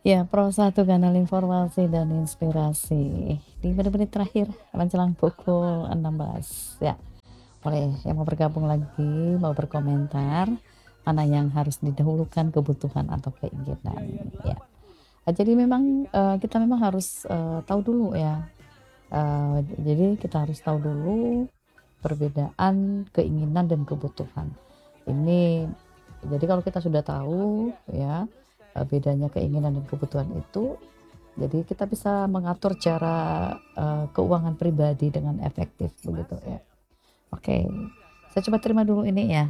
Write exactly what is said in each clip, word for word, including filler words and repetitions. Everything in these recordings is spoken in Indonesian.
Ya, Pro satu kanal informasi dan inspirasi di menit-menit terakhir menjelang pukul enam belas. Ya, boleh yang mau bergabung lagi, mau berkomentar, mana yang harus didahulukan kebutuhan atau keinginan. Ya, Ah, jadi memang eh, kita memang harus eh, tahu dulu ya. Eh, jadi kita harus tahu dulu perbedaan keinginan dan kebutuhan. Ini jadi kalau kita sudah tahu ya eh, bedanya keinginan dan kebutuhan itu, jadi kita bisa mengatur cara eh, keuangan pribadi dengan efektif begitu ya. Oke, saya coba terima dulu ini ya.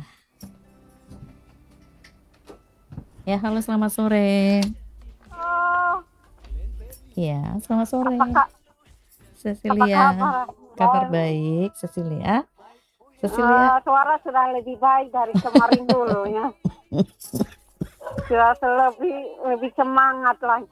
Ya, halo selamat sore. Oh, Ya, selamat sore. apakah apa Cecilia, kabar? kabar Baik. baik Cecilia. Cecilia, Eh, suara sudah lebih baik dari kemarin dulu ya. Sudah lebih lebih semangat lagi.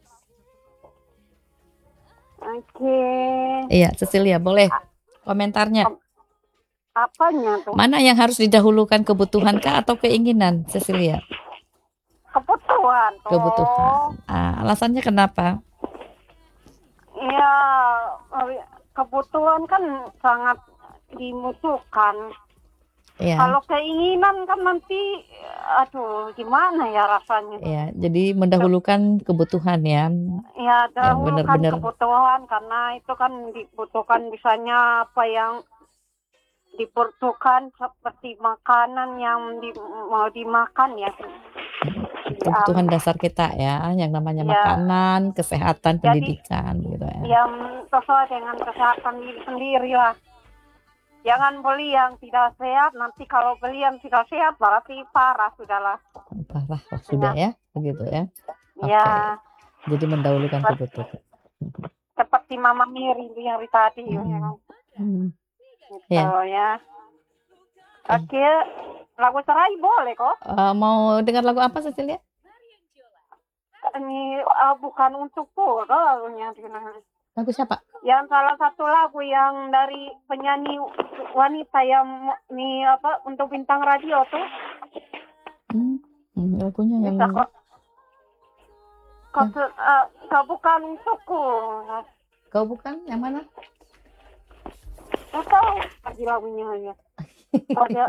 Oke. iya Cecilia boleh komentarnya. Ap- Apanya tuh? Mana yang harus didahulukan, kebutuhan kah atau keinginan Cecilia? Kebutuhan Kebutuhan. tuh. Ah, alasannya kenapa? Ya, kebutuhan kan sangat dibutuhkan. Ya, Kalau keinginan kan nanti, aduh, gimana ya rasanya? ya. Jadi mendahulukan kebutuhan ya, Ya, yang dahulukan benar-benar. kebutuhan karena itu kan dibutuhkan misalnya apa yang dibutuhkan seperti makanan yang di, mau dimakan ya. Kebutuhan Um, dasar kita ya, yang namanya ya, makanan, kesehatan, jadi pendidikan gitu ya. yang sesuai dengan kesehatan diri sendiri lah. Jangan beli yang tidak sehat, nanti kalau beli yang tidak sehat berarti parah sudahlah. Parah lah sudah Ya, ya, begitu ya. Oke, ya jadi mendahulukan seperti, kebutuhan. seperti Mama Miri yang tadi ya. Mm-mm. Mm. Gitu Ya, ya. oke. Oke, lagu serai boleh kok. Eh, mau dengar lagu apa Cecilia? Ini uh, bukan untukku lagunya. Lagu siapa? Yang salah satu lagu yang dari penyanyi wanita yang ini apa untuk bintang radio tuh. Hmm, hmm, lagunya yang Bisa kok. Kau, yang uh, kau bukan untukku. kau bukan yang mana? Kau tahu lagi lagunya ya. Ada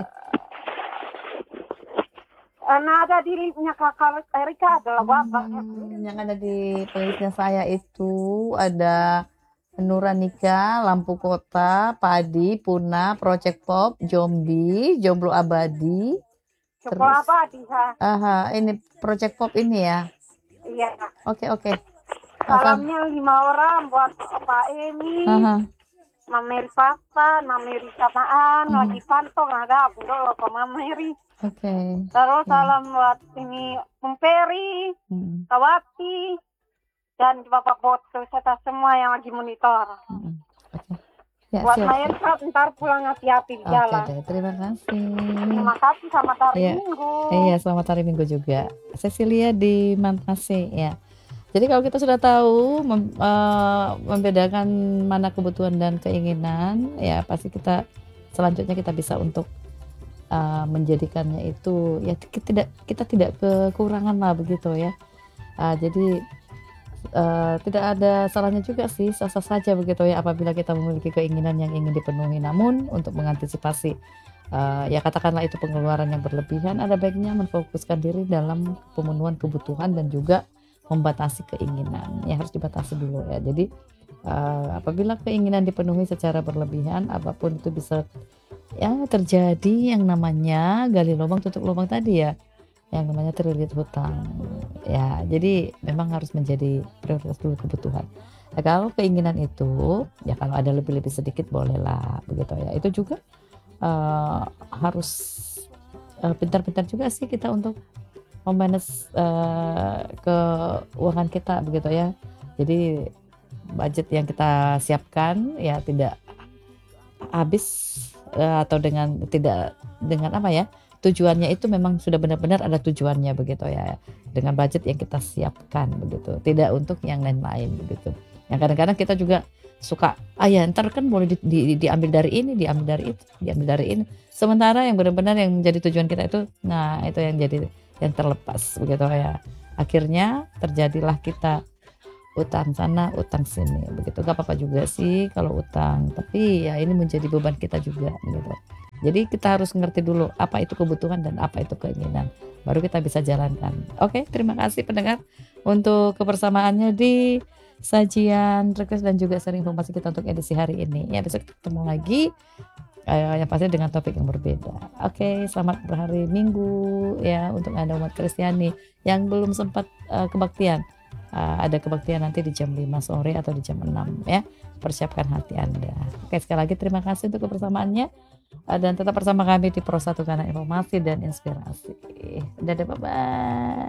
nada dirinya kakak Erika adalah apa? Hmm, yang ada di playlistnya saya itu ada Nuranika, Lampu Kota, Padi, Puna, Project Pop, Zombie, Jomblo Abadi, Coba terus apa bisa? aha ini Project Pop ini ya. Iya. Oke oke. Asal. Salamnya lima orang buat Pak Emi, Aha. Mameri Pasta, Mameri Samaan, Aha. lagi pantong ada aku dulu ke Mameri. Oke. Terus Ya. salam buat ini Kumperi, Hmm. Kawati, dan Bapak Boto serta semua yang lagi monitor. Hmm. Oke. Ya, Buat siap, main siap. saat ntar pulang hati-hati di Oke jalan. deh, terima kasih. Terima kasih, selamat hari Iya. Minggu. Iya, selamat hari Minggu juga. Cecilia di Mantase ya. Jadi kalau kita sudah tahu mem- eh, membedakan mana kebutuhan dan keinginan, ya pasti kita selanjutnya kita bisa untuk eh, menjadikannya itu ya kita tidak kita tidak kekurangan lah begitu ya. Ah, jadi eh, tidak ada salahnya juga sih, sah-sah saja begitu ya apabila kita memiliki keinginan yang ingin dipenuhi. Namun untuk mengantisipasi eh, ya katakanlah itu pengeluaran yang berlebihan, ada baiknya memfokuskan diri dalam pemenuhan kebutuhan dan juga membatasi keinginan. Ya harus dibatasi dulu ya. Jadi eh, apabila keinginan dipenuhi secara berlebihan, apapun itu bisa ya terjadi yang namanya gali lubang tutup lubang tadi ya, yang namanya terlilit hutang ya. Jadi memang harus menjadi prioritas dulu kebutuhan. Nah, kalau keinginan itu ya kalau ada lebih-lebih sedikit bolehlah begitu ya. Itu juga uh, harus uh, pintar-pintar juga sih kita untuk memanage uh, keuangan kita begitu ya. Jadi budget yang kita siapkan ya tidak habis uh, atau dengan tidak dengan apa ya, tujuannya itu memang sudah benar-benar ada tujuannya begitu ya, dengan budget yang kita siapkan begitu, tidak untuk yang lain-lain begitu. Yang kadang-kadang kita juga suka ah ya ntar kan boleh di, di, diambil dari ini, diambil dari itu, diambil dari ini, sementara yang benar-benar yang menjadi tujuan kita itu, nah itu yang jadi yang terlepas begitu ya. Akhirnya terjadilah kita utang sana, utang sini, begitu. Gak apa-apa juga sih kalau utang, tapi ya ini menjadi beban kita juga gitu. Jadi kita harus ngerti dulu apa itu kebutuhan dan apa itu keinginan, baru kita bisa jalankan. Oke, terima kasih pendengar untuk kebersamaannya di sajian request dan juga sharing informasi kita untuk edisi hari ini. Ya, besok ketemu lagi eh, yang pasti dengan topik yang berbeda. Oke, selamat berhari Minggu ya untuk Anda umat Kristiani yang belum sempat eh, kebaktian. Uh, ada kebaktian nanti di jam lima sore atau di jam enam ya. Persiapkan hati Anda. Oke, sekali lagi terima kasih untuk kebersamaannya. Uh, dan tetap bersama kami di Pro satu karena informasi dan inspirasi. Dadah, bye-bye.